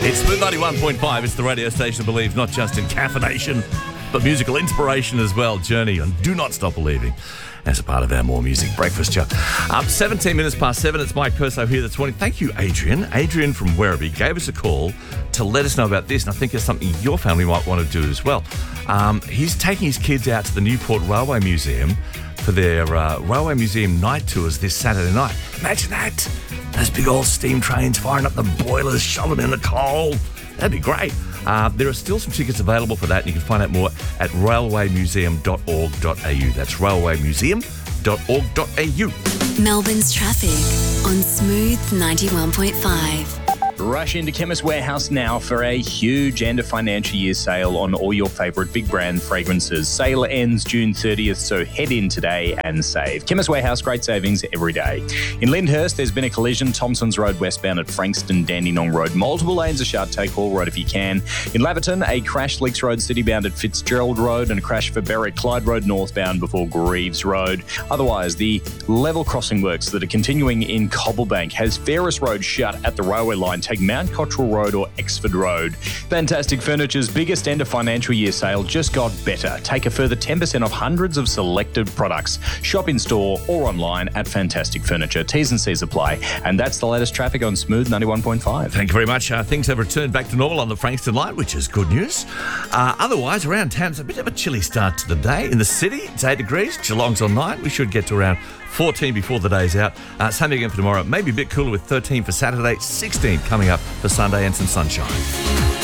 It's Smooth 91.5. It's the radio station that believes not just in caffeination, but musical inspiration as well. Journey and Do Not Stop Believing as a part of our More Music Breakfast Show. 17 minutes past 7. It's Mike Perso here this morning. Thank you, Adrian. Adrian from Werribee gave us a call to let us know about this, and I think it's something your family might want to do as well. He's taking his kids out to the Newport Railway Museum for their Railway Museum night tours this Saturday night. Imagine that. Those big old steam trains firing up the boilers, shoving in the coal. That'd be great. There are still some tickets available for that, and you can find out more at railwaymuseum.org.au. That's railwaymuseum.org.au. Melbourne's traffic on Smooth 91.5. Rush into Chemist Warehouse now for a huge end of financial year sale on all your favourite big brand fragrances. Sale ends June 30th, so head in today and save. Chemist Warehouse, great savings every day. In Lyndhurst, there's been a collision. Thompson's Road westbound at Frankston, Dandenong Road. Multiple lanes are shut. Take Hall Road if you can. In Laverton, a crash Leaks Road citybound at Fitzgerald Road and a crash for Berwick Clyde Road northbound before Greaves Road. Otherwise, the level crossing works that are continuing in Cobblebank has Ferris Road shut at the railway line. Take Mount Cottrell Road or Exford Road. Fantastic Furniture's biggest end of financial year sale just got better. Take a further 10% off hundreds of selected products. Shop in store or online at Fantastic Furniture. T's and C's apply. And that's the latest traffic on Smooth 91.5. Thank you very much. Things have returned back to normal on the Frankston line, which is good news. Otherwise, around town, it's a bit of a chilly start to the day. In the city, it's 8 degrees. Geelong's on 9. We should get to around 14 before the day's out. Same again for tomorrow. Maybe a bit cooler with 13 for Saturday, 16 coming up for Sunday and some sunshine.